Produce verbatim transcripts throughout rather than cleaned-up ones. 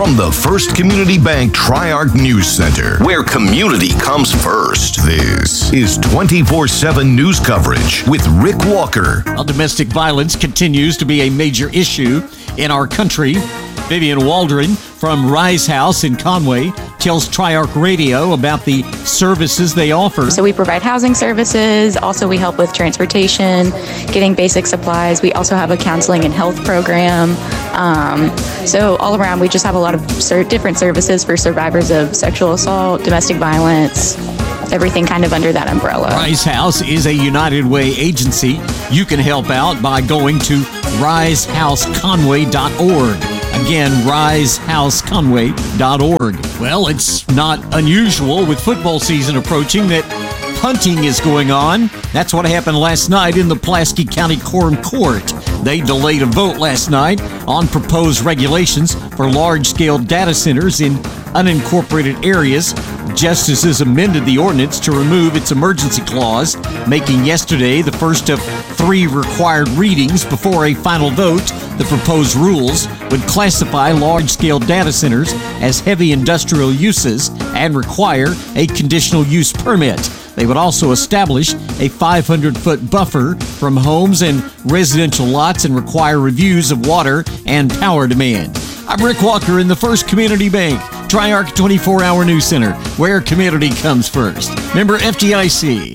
From the First Community Bank Tri-Arc News Center, where community comes first, this is twenty-four seven news coverage with Rick Walker. Well, domestic violence continues to be a major issue in our country. Vivian Waldron from Rise House in Conway tells Tri-Arc Radio about the services they offer. So we provide housing services. Also, we help with transportation, getting basic supplies. We also have a counseling and health program. Um, so all around, we just have a lot of ser- different services for survivors of sexual assault, domestic violence, everything kind of under that umbrella. Rise House is a United Way agency. You can help out by going to rise house conway dot org. Again, rise house conway dot org. Well, it's not unusual with football season approaching that punting is going on. That's what happened last night in the Pulaski County Quorum Court. They delayed a vote last night on proposed regulations for large-scale data centers in unincorporated areas. Justices amended the ordinance to remove its emergency clause, making yesterday the first of three required readings before a final vote. The proposed rules would classify large-scale data centers as heavy industrial uses and require a conditional use permit. They would also establish a five hundred foot buffer from homes and residential lots and require reviews of water and power demand. I'm Rick Walker in the First Community Bank Tri-Arc twenty-four hour News Center, where community comes first. Member F D I C.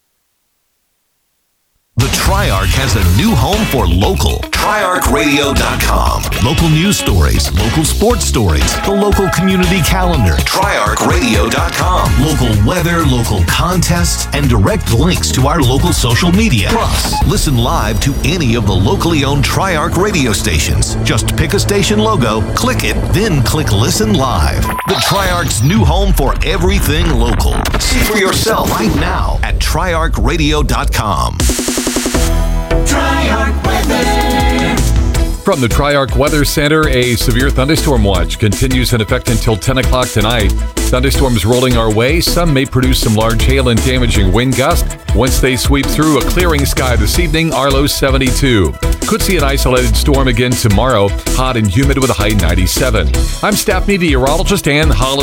The Tri-Arc has a new home for local. tri arc radio dot com. Local news stories, local sports stories, the local community calendar. tri arc radio dot com. Local weather, local contests, and direct links to our local social media. Plus, listen live to any of the locally owned Tri-Arc radio stations. Just pick a station logo, click it, then click Listen Live. The Tri-Arc's new home for everything local. See for yourself right now at tri arc radio dot com. Tri-Arc Weather. From the Tri-Arc Weather Center, a severe thunderstorm watch continues in effect until ten o'clock tonight. Thunderstorms rolling our way. Some may produce some large hail and damaging wind gusts. Once they sweep through a clearing sky this evening, our low seventy-two. Could see an isolated storm again tomorrow. Hot and humid with a high ninety-seven. I'm staff meteorologist Ann Hollis.